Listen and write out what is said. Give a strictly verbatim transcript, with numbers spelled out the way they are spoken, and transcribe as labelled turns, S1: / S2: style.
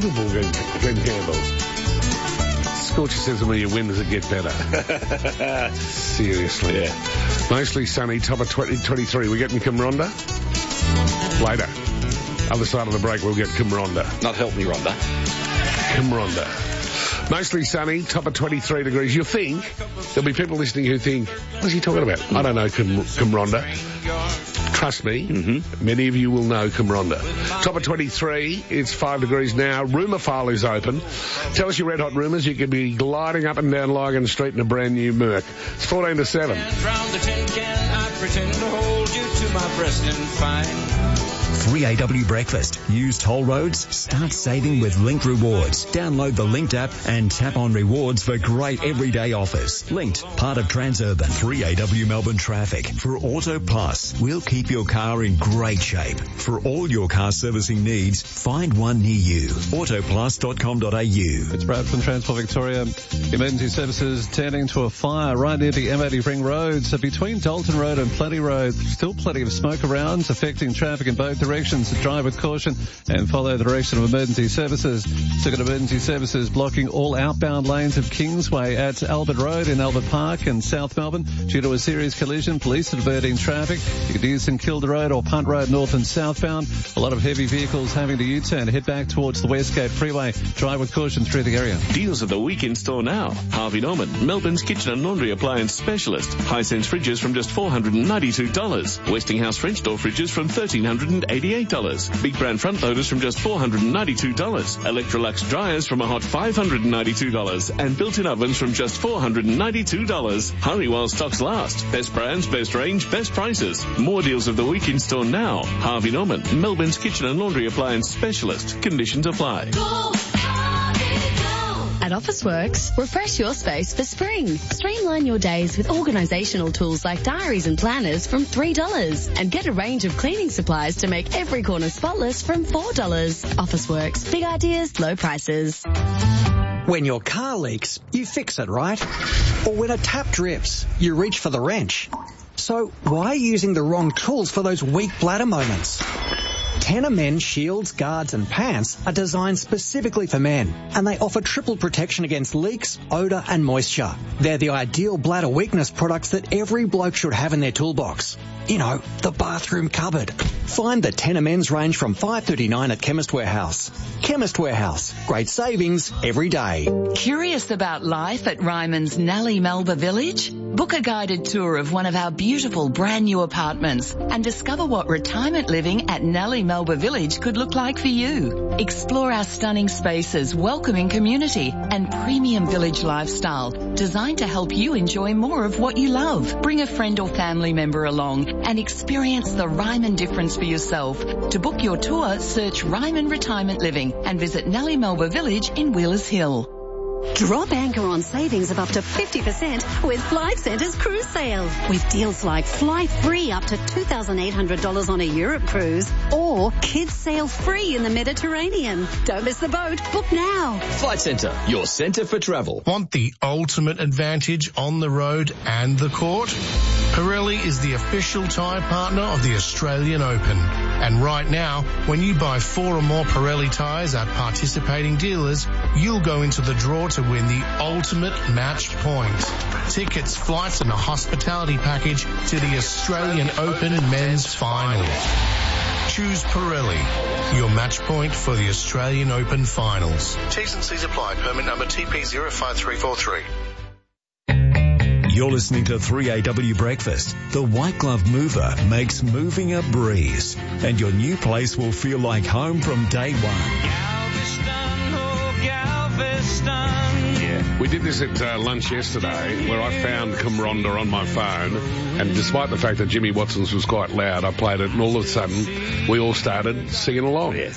S1: beautiful, Glen, Glen Campbell. Scorcher says to me, your wins that get better. Seriously.
S2: Yeah.
S1: Mostly sunny, top of twenty twenty-three. We getting Kumronda? Later. Other side of the break, we'll get Kumronda.
S2: Not help me, Rhonda.
S1: Kumronda. Mostly sunny, top of twenty-three degrees. You think there'll be people listening who think, what's he talking about? I don't know Kum- Kumronda. Trust me, mm-hmm. Many of you will know Kumronda. Top of twenty-three, it's five degrees now. Rumour file is open. Tell us your red hot rumours. You could be gliding up and down Lygon Street in a brand new Merc. It's fourteen to seven.
S3: Round the tin can, I pretend to hold you to my breast and find.
S4: three A W Breakfast. Use toll roads. Start saving with Linked Rewards. Download the Linked app and tap on rewards for great everyday offers. Linked, part of Transurban. three A W Melbourne Traffic. For Auto Plus, we'll keep your car in great shape. For all your car servicing needs, find one near you. autoplus dot com dot a u.
S5: It's Brad from Transport Victoria. Emergency services turning to a fire right near the M eighty Ring Road. So between Dalton Road and Plenty Road, still plenty of smoke around. It's affecting traffic in both directions. Drive with caution and follow the direction of emergency services. Ticket emergency services blocking all outbound lanes of Kingsway at Albert Road in Albert Park and South Melbourne due to a serious collision. Police are diverting traffic. You could use St Kilda Road or Punt Road north and southbound. A lot of heavy vehicles having to U-turn. Head back towards the Westgate Freeway. Drive with caution through the area.
S6: Deals of the week in store now. Harvey Norman, Melbourne's kitchen and laundry appliance specialist. Hisense fridges from just four hundred ninety-two dollars. Westinghouse French door fridges from one thousand three hundred eighty-eight dollars. Big brand front loaders from just four hundred ninety-two dollars. Electrolux dryers from a hot five hundred ninety-two dollars. And built-in ovens from just four hundred ninety-two dollars. Hurry while stocks last. Best brands, best range, best prices. More deals of the week in store now. Harvey Norman, Melbourne's kitchen and laundry appliance specialist. Conditions apply.
S7: Go, Harvey, go. At Officeworks, refresh your space for spring. Streamline your days with organisational tools like diaries and planners from three dollars. And get a range of cleaning supplies to make every corner spotless from four dollars. Officeworks. Big ideas, low prices.
S8: When your car leaks, you fix it, right? Or when a tap drips, you reach for the wrench. So why are you using the wrong tools for those weak bladder moments? Tenor Men's shields, guards and pants are designed specifically for men, and they offer triple protection against leaks, odour and moisture. They're the ideal bladder weakness products that every bloke should have in their toolbox. You know, the bathroom cupboard. Find the Tenor Men's range from five dollars thirty-nine at Chemist Warehouse. Chemist Warehouse. Great savings every day.
S9: Curious about life at Ryman's Nellie Melba Village? Book a guided tour of one of our beautiful brand new apartments and discover what retirement living at Nellie Melba Village could look like for you. Explore our stunning spaces, welcoming community and premium village lifestyle designed to help you enjoy more of what you love. Bring a friend or family member along and experience the Ryman difference for yourself. To book your tour, search Ryman Retirement Living and visit Nellie Melba Village in Wheelers Hill.
S10: Drop anchor on savings of up to fifty percent with Flight Centre's cruise sale. With deals like fly free up to two thousand eight hundred dollars on a Europe cruise or kids sail free in the Mediterranean. Don't miss the boat. Book now.
S11: Flight Centre, your centre for travel.
S12: Want the ultimate advantage on the road and the court? Pirelli is the official tyre partner of the Australian Open. And right now, when you buy four or more Pirelli tyres at participating dealers, you'll go into the draw to win the ultimate match point. Tickets, flights and a hospitality package to the Australian Open Men's Final. Choose Pirelli, your match point for the Australian Open Finals. T's and C's apply. Permit number T P zero five three four three.
S4: You're listening to three A W Breakfast. The White Glove Mover makes moving a breeze, and your new place will feel like home from day one.
S3: Galveston, oh Galveston.
S1: Yeah, we did this at uh, lunch yesterday where I found Kumronda on my phone, and despite the fact that Jimmy Watson's was quite loud, I played it and all of a sudden we all started singing along.
S2: Yeah,